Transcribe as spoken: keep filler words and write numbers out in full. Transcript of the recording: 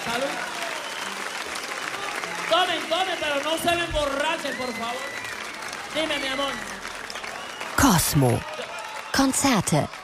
Salud. Tomen, tomen, pero no se me emborrachen, por favor. Dime, mi amor. Cosmo. Konzerte